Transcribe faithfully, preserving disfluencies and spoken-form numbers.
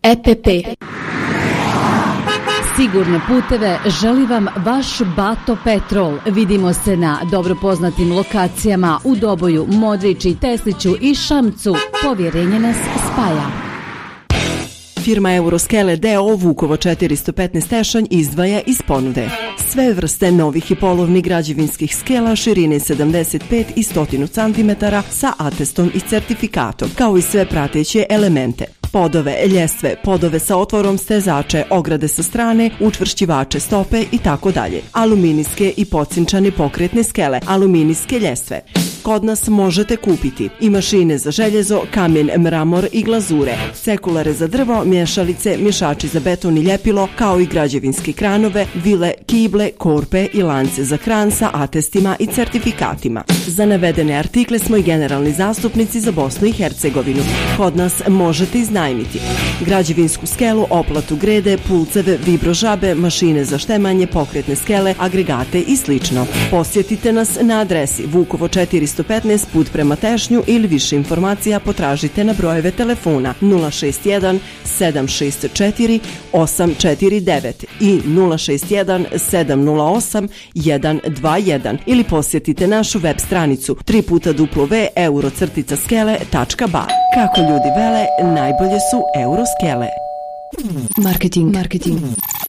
E P P. Sigurne puteve želi vam vaš Bato Petrol. Vidimo se na dobro poznatim lokacijama u Doboju, Modrići, Tesliću i Šamcu. Povjerenje nas spaja. Firma Euroskele d o o Vukovo četiristo petnaest Tešanj izdvaja iz ponude sve vrste novih i polovnih građevinskih skela širine sedamdeset pet i sto centimetara sa atestom i certifikatom, kao i sve prateće elemente. Podove, ljestve, podove sa otvorom, stezače, ograde sa strane, učvršćivače stope i tako dalje. Aluminijske i pocinčane pokretne skele, aluminijske ljestve. Kod nas možete kupiti i mašine za željezo, kamen, mramor i glazure, sekulare za drvo, mješalice, mješači za beton i ljepilo, kao i građevinske kranove, vile, kible, korpe i lance za kran sa atestima i certifikatima. Za navedene artikle smo i generalni zastupnici za Bosnu i Hercegovinu. Kod nas možete iznajmiti građevinsku skelu, oplatu grede, pulceve, vibrožabe, mašine za štemanje, pokretne skele, agregate i slično. Posjetite nas na adresi Vukovo četiristo petnaest put prema Tešnju ili više informacija potražite na brojeve telefona nula šest jedan sedam šest četiri osam četiri devet i nula šest jedan sedam nula osam jedan dva jedan ili posjetite našu web stranicu tri puta w w w tačka euro skele tačka ba. Kako ljudi vele, najbolje su Euroskele. Marketing. Marketing.